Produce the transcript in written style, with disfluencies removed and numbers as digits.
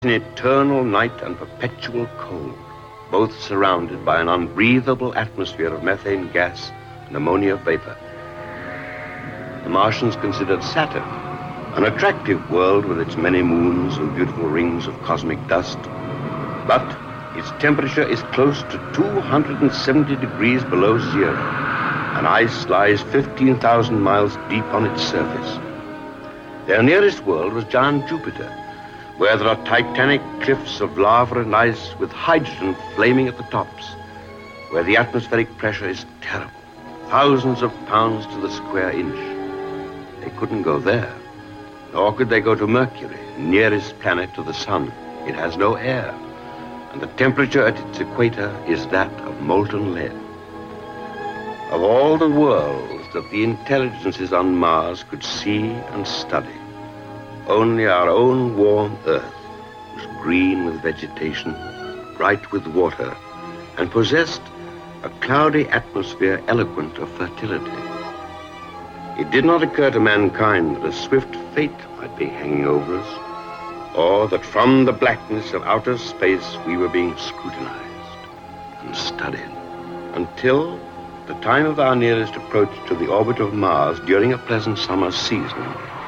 an eternal night and perpetual cold, both surrounded by an unbreathable atmosphere of methane gas and ammonia vapor. The Martians considered Saturn an attractive world with its many moons and beautiful rings of cosmic dust, but its temperature is close to 270 degrees below zero, and ice lies 15,000 miles deep on its surface. Their nearest world was giant Jupiter, where there are titanic cliffs of lava and ice with hydrogen flaming at the tops, where the atmospheric pressure is terrible, thousands of pounds to the square inch. They couldn't go there, nor could they go to Mercury, nearest planet to the sun. It has no air, and the temperature at its equator is that of molten lead. Of all the worlds that the intelligences on Mars could see and study, only our own warm Earth was green with vegetation, bright with water, and possessed a cloudy atmosphere eloquent of fertility. It did not occur to mankind that a swift fate might be hanging over us, or that from the blackness of outer space we were being scrutinized and studied, until the time of our nearest approach to the orbit of Mars during a pleasant summer season